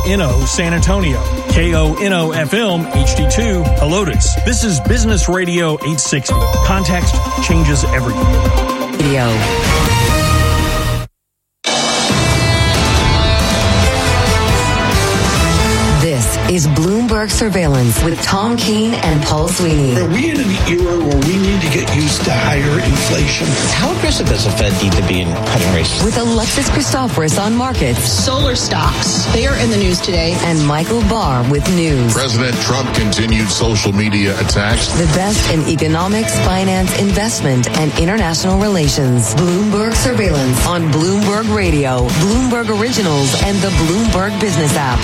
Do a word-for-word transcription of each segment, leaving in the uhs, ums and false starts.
N O San Antonio, K O N O F M H D two Helotes. This is Business Radio eight sixty. Context changes everything. Radio. This is Bloomberg Surveillance with Tom Keene and Paul Sweeney. Are we in an era where we need to get used to higher inflation? How aggressive does the Fed need to be in cutting rates? With Alexis Christoforous on markets. Solar stocks, they are in the news today. And Michael Barr with news. President Trump continued social media attacks. The best in economics, finance, investment, and international relations. Bloomberg Surveillance on Bloomberg Radio, Bloomberg Originals, and the Bloomberg Business app.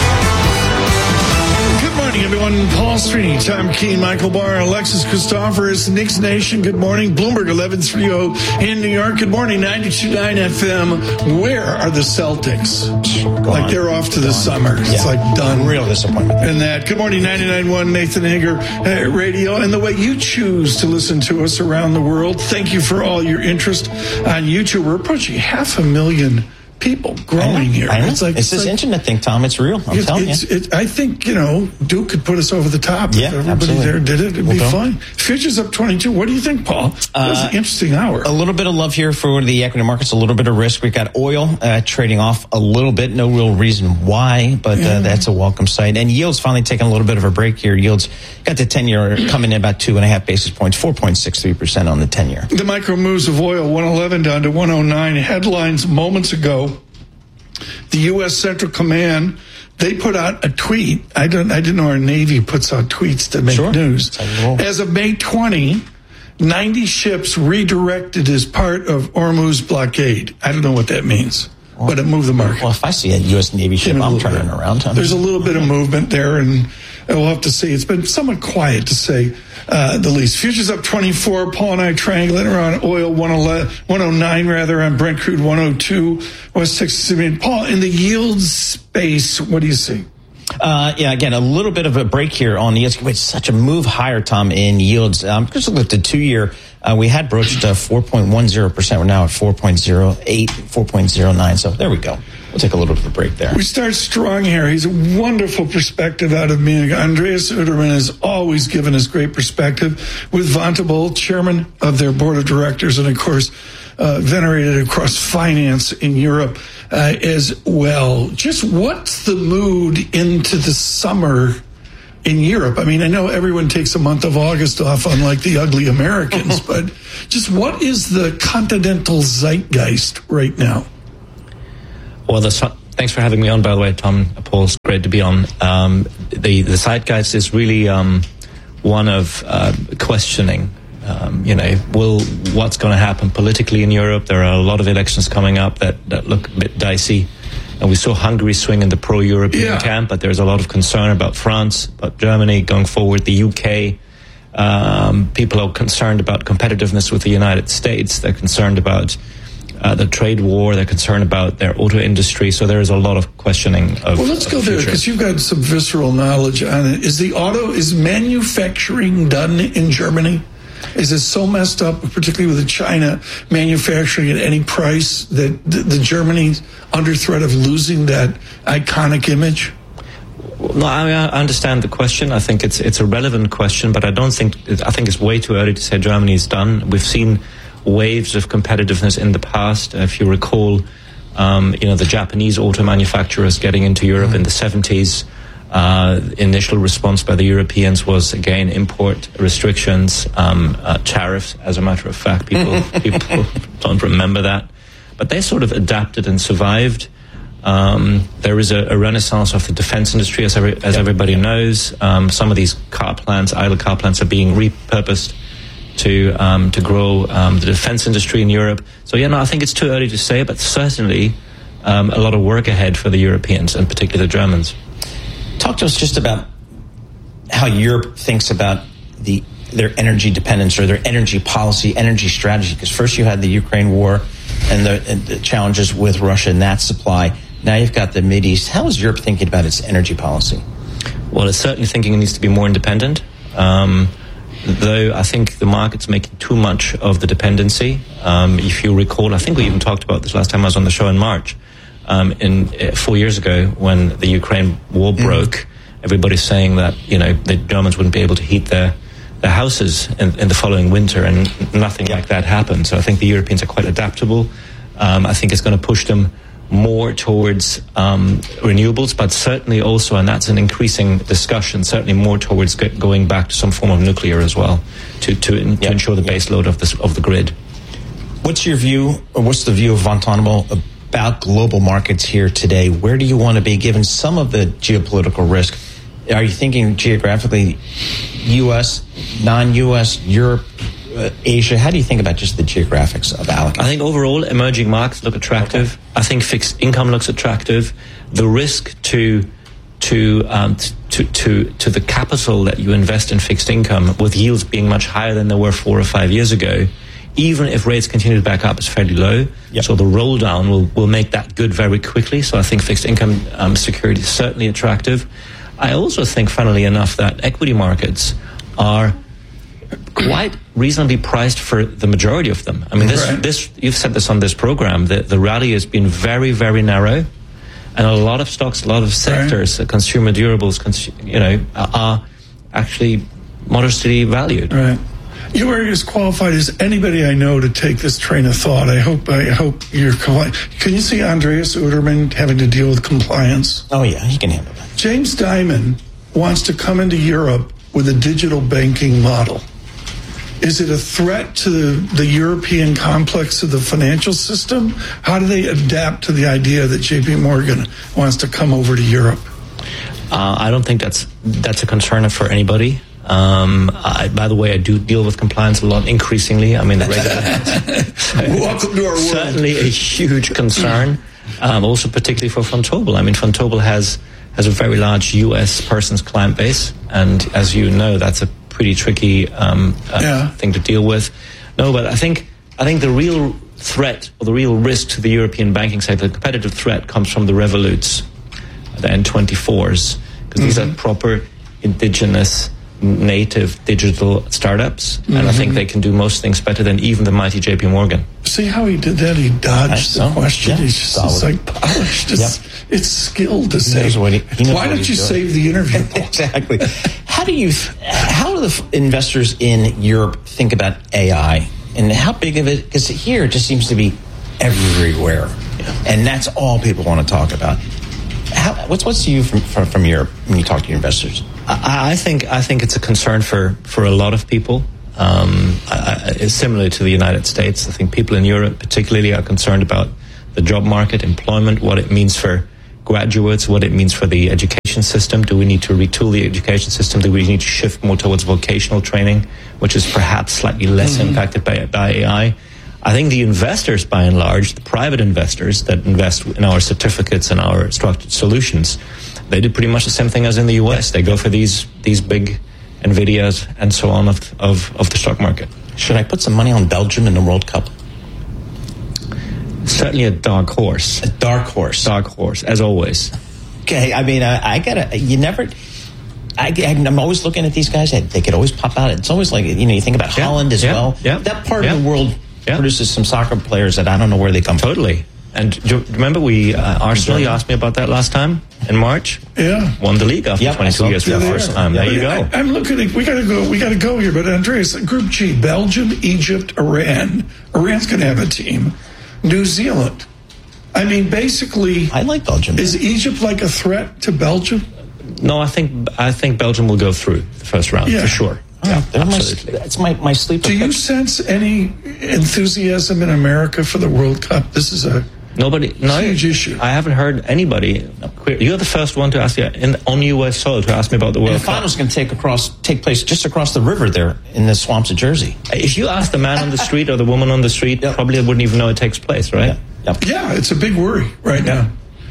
Good morning, everyone. Paul Sweeney, Tom Keene, Michael Barr, Alexis Christoforous, Knicks Nation. Good morning. Bloomberg eleven thirty in New York. Good morning, ninety-two point nine F M. Where are the Celtics? Go like on. they're off to the Go summer. on. It's Yeah. like done. Real disappointment. And that. Good morning, ninety-nine point one Nathan Hager uh, Radio. And the way you choose to listen to us around the world. Thank you for all your interest on YouTube. We're approaching half a million people growing here. I know. It's like it's this like, internet thing, Tom. It's real. I'm It's, telling it's, you. it, I think, you know, Duke could put us over the top. Yeah, if everybody absolutely. there did it, it'd We'll be go. fine. Futures up twenty-two. What do you think, Paul? That was Uh, an interesting hour. A little bit of love here for the equity markets, a little bit of risk. We've got oil uh, trading off a little bit. No real reason why, but Yeah. uh, that's a welcome sight. And yields finally taking a little bit of a break here. Yields got the ten-year coming in about two and a half basis points, four point six three percent on the ten-year. The micro moves of oil, one eleven down to one oh nine. Headlines moments ago. The U S Central Command, they put out a tweet. I don't. I didn't know our Navy puts out tweets to make Sure. news. That's how you roll. As of May twentieth, ninety ships redirected as part of Hormuz blockade. I don't know what that means, but it moved the market. Well, if I see a U S Navy ship, In a I'm little turning bit. around. I mean, There's a little bit of movement there, and we'll have to see. It's been somewhat quiet, to say uh, the least. Futures up twenty-four. Paul and I triangulating around oil one oh nine, rather, on Brent crude one oh two. West Texas. I mean, Paul, in the yields space, what do you see? Uh, yeah, again, a little bit of a break here on the yields. It's such a move higher, Tom, in yields. Um, just look at the two-year. Uh, we had broached uh, four point one zero percent. We're now at four point zero eight, four point zero nine. So there we go. We'll take a little bit of a break there. We start strong here. He's a wonderful perspective out of Munich. Andreas Uterman has always given us great perspective with Vontobel, chairman of their board of directors, and of course, uh, venerated across finance in Europe uh, as well. Just what's the mood into the summer in Europe? I mean, I know everyone takes a month of August off, unlike the ugly Americans, but just what is the continental zeitgeist right now? Well, the, thanks for having me on, by the way, Tom. Paul, it's great to be on. Um, the, the zeitgeist is really um, one of uh, questioning. Um, you know, will what's going to happen politically in Europe? There are a lot of elections coming up that, that look a bit dicey. And we saw Hungary swing in the pro-European Yeah. camp, but there's a lot of concern about France, about Germany going forward, the U K. Um, people are concerned about competitiveness with the United States. They're concerned about uh, the trade war. They're concerned about their auto industry. So there is a lot of questioning of. Well, let's of go the there future. because you've got some visceral knowledge on it. Is the auto, is manufacturing done in Germany? Is it so messed up, particularly with the China manufacturing at any price, that the, the Germany's under threat of losing that iconic image? No, I, I understand the question. I think it's it's a relevant question, but I don't think I think it's way too early to say Germany is done. We've seen waves of competitiveness in the past. If you recall, um, you know, the Japanese auto manufacturers getting into Europe mm. in the seventies. Uh, initial response by the Europeans was, again, import restrictions, um, uh, tariffs. As a matter of fact, people people don't remember that, but they sort of adapted and survived. Um, there is a, a renaissance of the defense industry, as every, as yep. everybody knows. Um, some of these car plants, idle car plants, are being repurposed to um, to grow um, the defense industry in Europe. So, yeah, no, I think it's too early to say, but certainly um, a lot of work ahead for the Europeans, and particularly the Germans. Talk to us just about how Europe thinks about the their energy dependence or their energy policy, energy strategy. Because first you had the Ukraine war and the, and the challenges with Russia and that supply. Now you've got the Mideast. How is Europe thinking about its energy policy? Well, it's certainly thinking it needs to be more independent. Um, though I think the market's making too much of the dependency. Um, if you recall, I think we even talked about this last time I was on the show in March. Um, in uh, four years ago, when the Ukraine war broke, mm. everybody's saying that you know the Germans wouldn't be able to heat their their houses in, in the following winter, and nothing like that happened. So I think the Europeans are quite adaptable. Um, I think it's going to push them more towards um, renewables, but certainly also, and that's an increasing discussion, certainly more towards go- going back to some form of nuclear as well, to to, in, yep. to ensure the base load of the of the grid. What's your view, or what's the view of Vontobel about global markets here today? Where do you want to be given some of the geopolitical risk? Are you thinking geographically U S, non-U S, Europe, uh, Asia? How do you think about just the geographics of allocation? I think overall emerging markets look attractive. Okay. I think fixed income looks attractive. The risk to to um, to to to the capital that you invest in fixed income, with yields being much higher than they were four or five years ago, even if rates continue to back up, is fairly low. Yep. So the roll down will, will make that good very quickly. So I think fixed income um, security is certainly attractive. I also think, funnily enough, that equity markets are quite reasonably priced for the majority of them. I mean, this, right. this you've said this on this program, that the rally has been very, very narrow. And a lot of stocks, a lot of sectors, right. uh, consumer durables, cons- you know, are actually modestly valued. Right. You are as qualified as anybody I know to take this train of thought. I hope I hope you're. Can you see Andreas Uterman having to deal with compliance? Oh yeah, he can handle that. James Dimon wants to come into Europe with a digital banking model. Is it a threat to the, the European complex of the financial system? How do they adapt to the idea that J P Morgan wants to come over to Europe? Uh, I don't think that's that's a concern for anybody. Um, I, by the way, I do deal with compliance a lot increasingly. I mean, the regulator. Welcome to our world. Certainly a huge concern. Um, also, particularly for Vontobel. I mean, Vontobel has has a very large U S persons client base, and as you know, that's a pretty tricky um, uh, yeah. thing to deal with. No, but I think I think the real threat or the real risk to the European banking sector, the competitive threat, comes from the Revoluts, the N twenty-fours, because mm-hmm. these are proper indigenous, native digital startups, mm-hmm. and I think they can do most things better than even the mighty J P Morgan. See how he did that? He dodged the so. question. Yeah. He's just it's like polished. It's, yep. it's skilled to say. Why don't you doing. save the interview? Exactly. How do you? How do the investors in Europe think about A I, and how big of it? Because here it just seems to be everywhere, yeah. and that's all people want to talk about. How, what's what's you from, from from Europe when you talk to your investors? I, I think I think it's a concern for, for a lot of people. Um, I, it's similar to the United States. I think people in Europe particularly are concerned about the job market, employment, what it means for graduates, what it means for the education system. Do we need to retool the education system? Do we need to shift more towards vocational training, which is perhaps slightly less mm-hmm. impacted by, by A I? I think the investors, by and large, the private investors that invest in our certificates and our structured solutions, they do pretty much the same thing as in the U S. They go for these these big NVIDIAs and so on of, of, of the stock market. Should I put some money on Belgium in the World Cup? Certainly a dark horse. A dark horse. Dark horse, as always. Okay, I mean, I, I gotta, you never... I, I'm always looking at these guys. They could always pop out. It's always like, you know, you think about yeah, Holland as yeah, well. Yeah, that part yeah. of the world yeah. produces some soccer players that I don't know where they come from. Totally. And do you remember we, uh, Arsenal, you asked me about that last time in March? Yeah. Won the league after yep, twenty-two years for the first time. Yeah, there you go. I, I'm looking at, we gotta go, we gotta go here, but Andreas, Group G, Belgium, Egypt, Iran. Iran's gonna have a team. New Zealand. I mean, basically, I like Belgium. Is Egypt like a threat to Belgium? No, I think I think Belgium will go through the first round yeah. for sure. Oh, yeah, absolutely. My, that's my my sleeper. Do you pick. sense any enthusiasm in America for the World Cup? This is a nobody no huge issue. I haven't heard anybody. You're the first one to ask in, on U S soil to ask me about the World and the Cup. The finals going to take across take place just across the river there in the swamps of Jersey. If you ask the man on the street or the woman on the street, yep. probably wouldn't even know it takes place, right? Yep. Yep. Yeah, it's a big worry right now.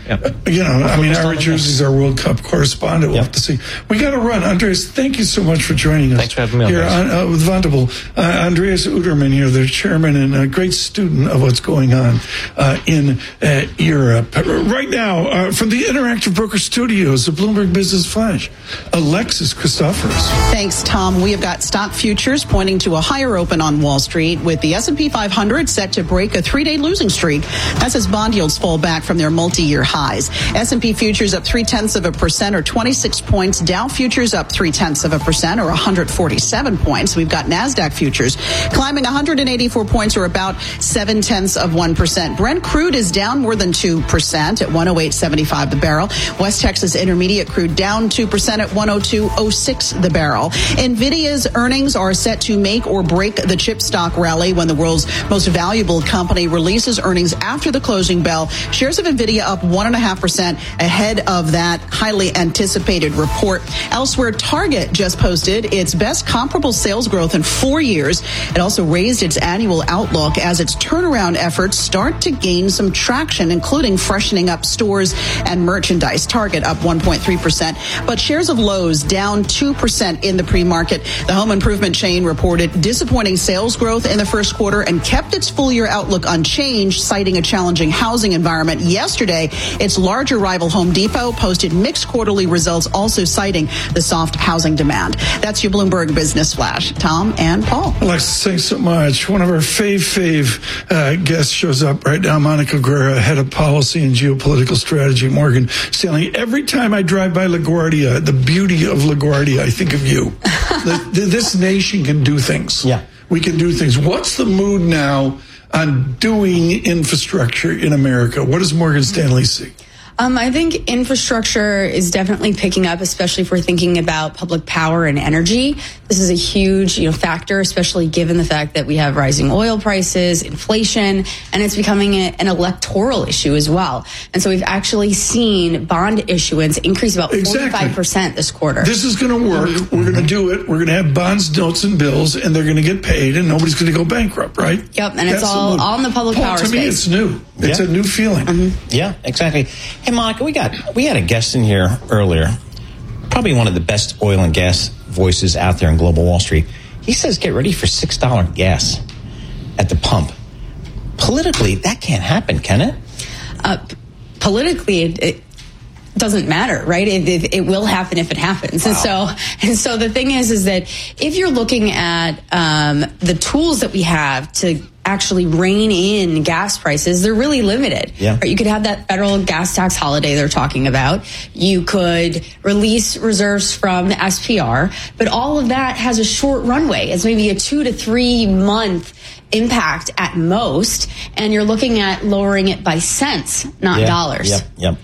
Yep. Uh, you know, I mean, Ira Jersey's our World Cup correspondent. We'll Yep. have to see. We got to run. Andreas, thank you so much for joining us. Thanks for having me on, here guys. on, uh, with Vontobel. Uh, Andreas Uderman here, the chairman and a great student of what's going on uh, in uh, Europe. Right now, uh, from the Interactive Broker Studios, the Bloomberg Business Flash, Alexis Christoforous. Thanks, Tom. We have got stock futures pointing to a higher open on Wall Street, with the S and P five hundred set to break a three-day losing streak. That's as bond yields fall back from their multi-year highs. S and P futures up three-tenths of a percent or twenty-six points. Dow futures up three-tenths of a percent or one hundred forty-seven points. We've got NASDAQ futures climbing one hundred eighty-four points or about seven-tenths of one percent. Brent crude is down more than two percent at one oh eight seventy-five the barrel. West Texas Intermediate crude down two percent at one oh two oh six the barrel. NVIDIA's earnings are set to make or break the chip stock rally when the world's most valuable company releases earnings after the closing bell. Shares of NVIDIA up one point five percent ahead of that highly anticipated report. Elsewhere, Target just posted its best comparable sales growth in four years. It also raised its annual outlook as its turnaround efforts start to gain some traction, including freshening up stores and merchandise. Target up one point three percent, but shares of Lowe's down two percent in the pre-market. The home improvement chain reported disappointing sales growth in the first quarter and kept its full-year outlook unchanged, citing a challenging housing environment. Yesterday, its larger rival Home Depot posted mixed quarterly results, also citing the soft housing demand. That's your Bloomberg Business Flash. Tom and Paul. Alexis, thanks so much. One of our fave, fave uh, guests shows up right now, Monica Guerra, head of policy and geopolitical strategy at Morgan Stanley. Every time I drive by LaGuardia, the beauty of LaGuardia, I think of you. the, the, this nation can do things. Yeah. We can do things. What's the mood now on doing infrastructure in America? What does Morgan Stanley see? Um, I think infrastructure is definitely picking up, especially if we're thinking about public power and energy. This is a huge, you know, factor, especially given the fact that we have rising oil prices, inflation, and it's becoming a, an electoral issue as well. And so we've actually seen bond issuance increase about Exactly. forty-five percent this quarter. This is going to work. Mm-hmm. We're going to do it. We're going to have bonds, notes, and bills, and they're going to get paid, and nobody's going to go bankrupt, right? Yep, and it's That's the all, mood. all in the public Paul, power to space. me, it's new. It's Yeah. a new feeling. Mm-hmm. Yeah, exactly. Hey, Monica, we got we had a guest in here earlier, probably one of the best oil and gas voices out there in global Wall Street. He says, get ready for six dollars gas at the pump. Politically, that can't happen, can it? Uh, politically, it, it doesn't matter, right? It, it, it will happen if it happens. Wow. And so, and so the thing is, is that if you're looking at um, the tools that we have to actually rein in gas prices, they're really limited. Yeah. Right? You could have that federal gas tax holiday they're talking about. You could release reserves from the S P R, but all of that has a short runway. It's maybe a two to three month impact at most, and you're looking at lowering it by cents, not yeah, dollars. Yep, yep.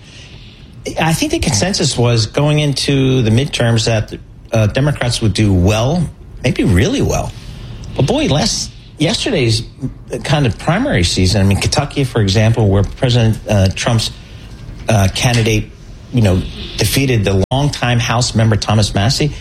I think the consensus was going into the midterms that uh, Democrats would do well, maybe really well. But boy, last yesterday's kind of primary season, I mean, Kentucky, for example, where President uh, Trump's uh, candidate, you know, defeated the longtime House member Thomas Massey.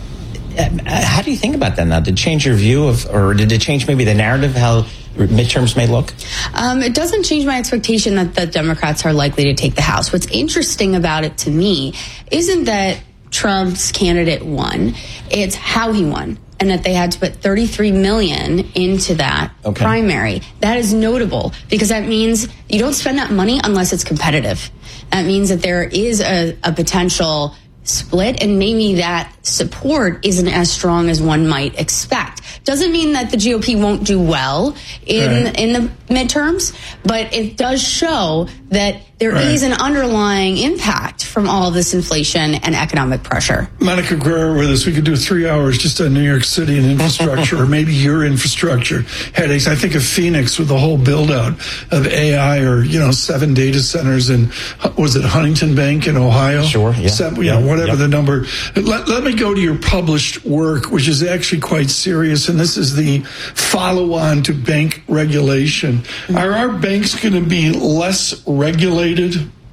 How do you think about that now? Did it change your view of, or did it change maybe the narrative how midterms may look? Um, it doesn't change my expectation that the Democrats are likely to take the House. What's interesting about it to me isn't that Trump's candidate won, it's how he won. And that they had to put thirty-three million dollars into that okay. primary. That is notable because that means you don't spend that money unless it's competitive. That means that there is a, a potential split, and maybe that support isn't as strong as one might expect. Doesn't mean that the G O P won't do well in right. in the midterms, but it does show that there right. is an underlying impact from all of this inflation and economic pressure. Monica Guerra with us. We could do three hours just on New York City and infrastructure, or maybe your infrastructure headaches. I think of Phoenix with the whole build out of A I, or, you know, seven data centers in, was it Huntington Bank in Ohio? Sure, yeah. Seven, you yeah. know, whatever yep. the number. Let, let me go to your published work, which is actually quite serious, and this is the follow-on to bank regulation. Are our banks going to be less regulated?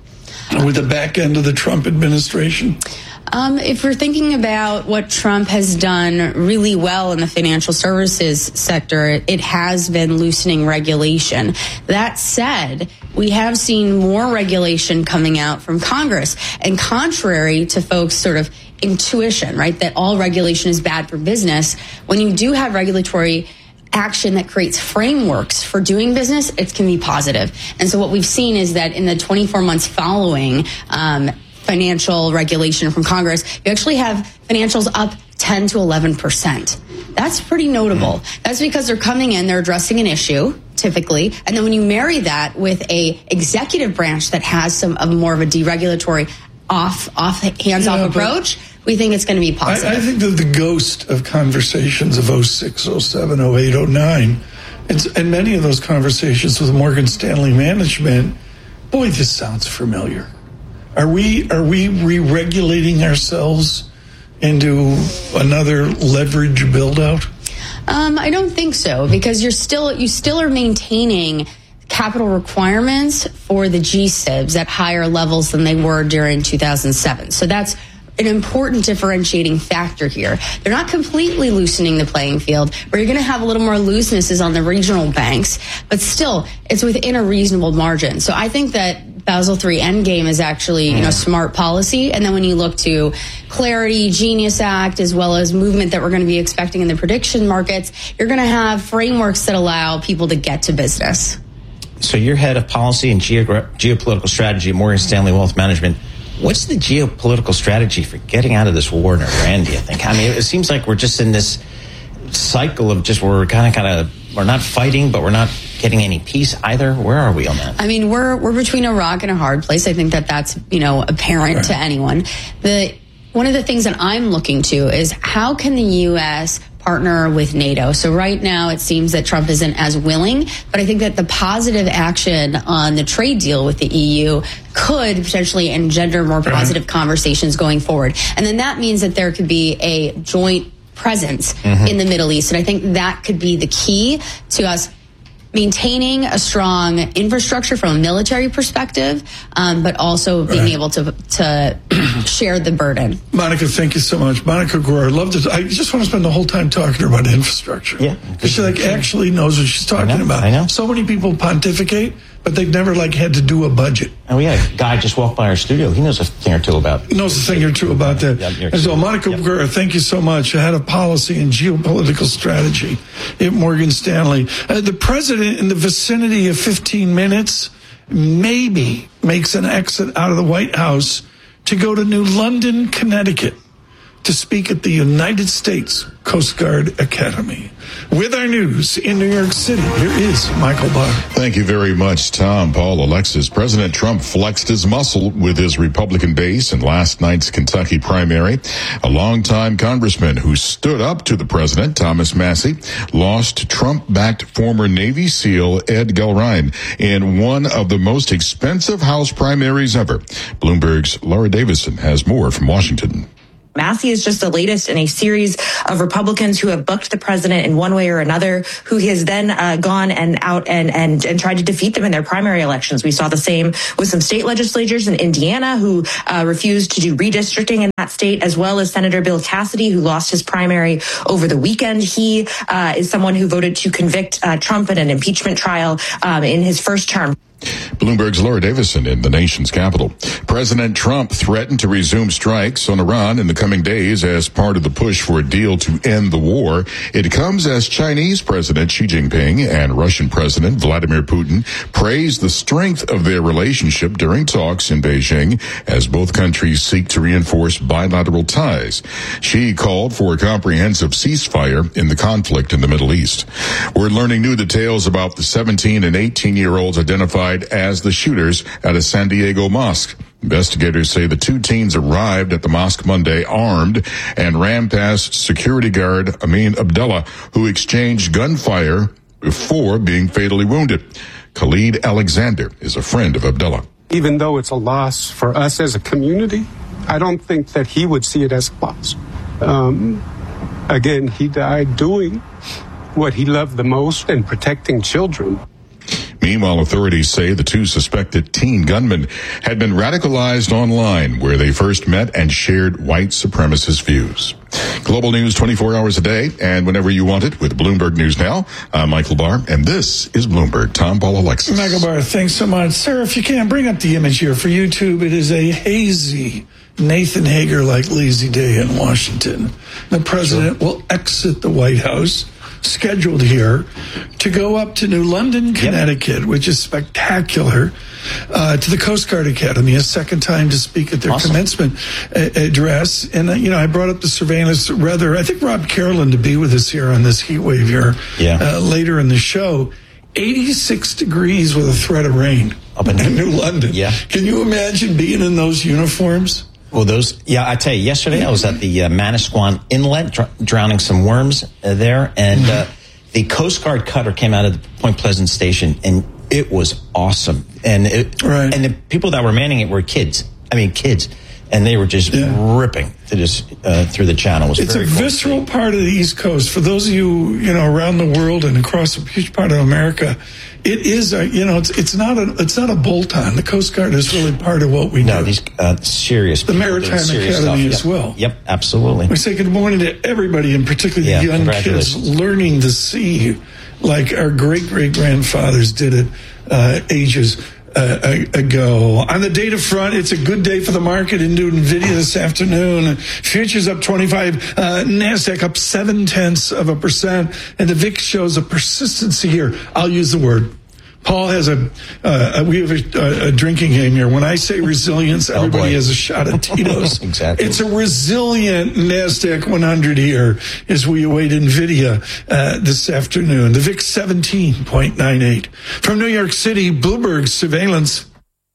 with the back end of the Trump administration? Um, if we're thinking about what Trump has done really well in the financial services sector, it has been loosening regulation. That said, we have seen more regulation coming out from Congress. And contrary to folks' sort of intuition, right, that all regulation is bad for business, when you do have regulatory action that creates frameworks for doing business, it can be positive. And so what we've seen is that in the twenty-four months following um, financial regulation from Congress, you actually have financials up ten to eleven percent. That's pretty notable. That's because they're coming in, they're addressing an issue, typically, and then when you marry that with a executive branch that has some of more of a deregulatory off, off hands-off yeah, approach, we think it's going to be positive. I, I think that the ghost of conversations of oh six, oh seven, oh eight, oh nine, it's, and many of those conversations with Morgan Stanley management, boy, this sounds familiar. Are we are we re-regulating ourselves into another leverage build-out? Um, I don't think so, because you're still you still are maintaining capital requirements for the G SIBs at higher levels than they were during two thousand seven. So that's an important differentiating factor here. They're not completely loosening the playing field. Where you're going to have a little more looseness is on the regional banks, but still, it's within a reasonable margin. So I think that Basel three Endgame is actually, you know, smart policy. And then when you look to Clarity, Genius Act, as well as movement that we're going to be expecting in the prediction markets, you're going to have frameworks that allow people to get to business. So you're head of policy and geogra- geopolitical strategy at Morgan Stanley Wealth Management. What's the geopolitical strategy for getting out of this war in Iran, do you think? I mean, it seems like we're just in this cycle of just where we're kind of, kind of, we're not fighting, but we're not getting any peace either. Where are we on that? I mean, we're we're between a rock and a hard place. I think that that's, you know, apparent right. to anyone. The one of the things that I'm looking to is how can the U S partner with NATO? So right now it seems that Trump isn't as willing, but I think that the positive action on the trade deal with the E U could potentially engender more positive right. conversations going forward. And then that means that there could be a joint presence mm-hmm. in the Middle East. And I think that could be the key to us maintaining a strong infrastructure from a military perspective, um, but also being right. able to to share the burden. Monica, thank you so much. Monica Gore, I love this. I just want to spend the whole time talking to her about infrastructure. Yeah. Because she like actually knows what she's talking I know, about. I know. So many people pontificate, but they've never like had to do a budget. And we had a guy just walk by our studio. He knows a thing or two about. He knows a thing or two about that. Yeah, and so, Monica yeah. Gore, thank you so much. Head of policy and geopolitical strategy at Morgan Stanley. Uh, the president, in the vicinity of fifteen minutes, maybe makes an exit out of the White House to go to New London, Connecticut, to speak at the United States Coast Guard Academy. With our news in New York City, here is Michael Barr. Thank you very much, Tom. Paul, Alexis. President Trump flexed his muscle with his Republican base in last night's Kentucky primary. A longtime congressman who stood up to the president, Thomas Massie, lost to Trump-backed former Navy SEAL Ed Gilrine in one of the most expensive House primaries ever. Bloomberg's Laura Davison has more from Washington. Massie is just the latest in a series of Republicans who have bucked the president in one way or another, who has then uh, gone and out and, and, and tried to defeat them in their primary elections. We saw the same with some state legislators in Indiana who uh, refused to do redistricting in that state, as well as Senator Bill Cassidy, who lost his primary over the weekend. He uh, is someone who voted to convict uh, Trump in an impeachment trial um, in his first term. Bloomberg's Laura Davison in the nation's capital. President Trump threatened to resume strikes on Iran in the coming days as part of the push for a deal to end the war. It comes as Chinese President Xi Jinping and Russian President Vladimir Putin praised the strength of their relationship during talks in Beijing as both countries seek to reinforce bilateral ties. Xi called for a comprehensive ceasefire in the conflict in the Middle East. We're learning new details about the seventeen and eighteen-year-olds identified as the shooters at a San Diego mosque. Investigators say the two teens arrived at the mosque Monday armed and ran past security guard Amin Abdullah, who exchanged gunfire before being fatally wounded. Khalid Alexander is a friend of Abdullah. Even though it's a loss for us as a community, I don't think that he would see it as a loss. Um, again, he died doing what he loved the most and protecting children. Meanwhile, authorities say the two suspected teen gunmen had been radicalized online, where they first met and shared white supremacist views. Global news twenty-four hours a day and whenever you want it with Bloomberg News Now. I'm Michael Barr, and this is Bloomberg. Tom Paul Alexis. Michael Barr, thanks so much. Sarah, if you can, bring up the image here for YouTube. It is a hazy, Nathan Hager-like lazy day in Washington. The president sure. will exit the White House, scheduled here, to go up to New London, Connecticut, yep. which is spectacular, uh, to the Coast Guard Academy, a second time to speak at their awesome. commencement a- address. And, uh, you know, I brought up the surveillance, rather, I think Rob Carolyn to be with us here on this heat wave here yeah. uh, later in the show. eighty-six degrees with a threat of rain up in New London. Yeah. Can you imagine being in those uniforms? Well, those, yeah, I tell you, yesterday I was at the uh, Manasquan Inlet dr- drowning some worms uh, there, and uh, the Coast Guard cutter came out of the Point Pleasant station, and it was awesome. And it, right. and the people that were manning it were kids. I mean, kids. And they were just yeah. ripping to just uh, through the channel. It was it's very a cool visceral part of the East Coast. For those of you, you know, around the world and across a huge part of America, it is a, you know, it's it's not a it's not a bolt-on. The Coast Guard is really part of what we no, do. these uh, serious the Maritime serious Academy stuff. as well. Yep, yep, absolutely. We say good morning to everybody, and particularly yeah, the young kids learning the sea, like our great great grandfathers did it uh, ages. Uh, ago. On the data front, it's a good day for the market into NVIDIA this afternoon. Futures up twenty-five, uh, NASDAQ up seven tenths of a percent, and the V I X shows a persistency here. I'll use the word. Paul has a, uh, we have a, a drinking game here. When I say resilience, everybody oh has a shot of Tito's. Exactly. It's a resilient NASDAQ one hundred here as we await NVIDIA uh, this afternoon. The V I X seventeen point nine eight. From New York City, Bloomberg Surveillance.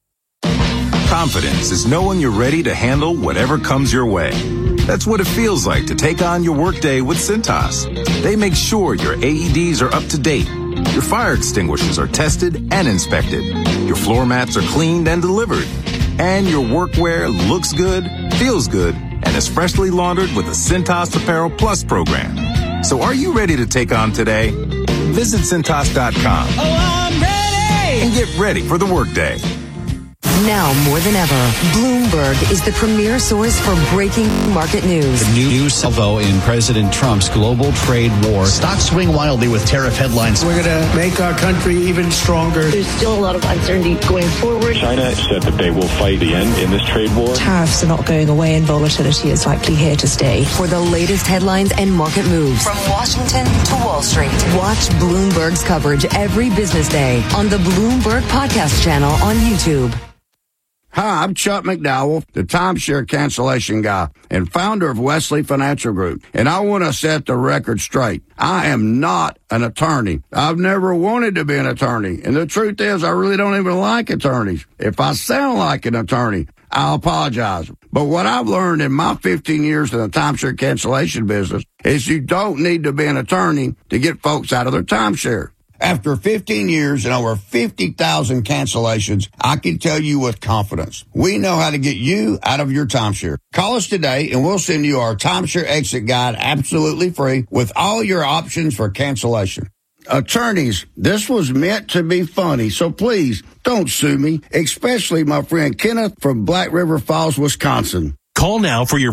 Confidence is knowing you're ready to handle whatever comes your way. That's what it feels like to take on your workday with Cintas. They make sure your A E Ds are up to date. Your fire extinguishers are tested and inspected. Your floor mats are cleaned and delivered. And your workwear looks good, feels good, and is freshly laundered with the Cintas Apparel Plus program. So are you ready to take on today? Visit Cintas dot com. Oh, I'm ready! And get ready for the workday. Now more than ever, Bloomberg is the premier source for breaking market news. The new salvo in President Trump's global trade war. Stocks swing wildly with tariff headlines. We're going to make our country even stronger. There's still a lot of uncertainty going forward. China said that they will fight the end in this trade war. Tariffs are not going away and volatility is likely here to stay. For the latest headlines and market moves from Washington to Wall Street, watch Bloomberg's coverage every business day on the Bloomberg Podcast channel on YouTube. Hi, I'm Chuck McDowell, the timeshare cancellation guy and founder of Wesley Financial Group. And I want to set the record straight. I am not an attorney. I've never wanted to be an attorney. And the truth is, I really don't even like attorneys. If I sound like an attorney, I'll apologize. But what I've learned in my fifteen years in the timeshare cancellation business is you don't need to be an attorney to get folks out of their timeshare. After fifteen years and over fifty thousand cancellations, I can tell you with confidence, we know how to get you out of your timeshare. Call us today and we'll send you our timeshare exit guide absolutely free with all your options for cancellation. Attorneys, this was meant to be funny, so please don't sue me, especially my friend Kenneth from Black River Falls, Wisconsin. Call now for your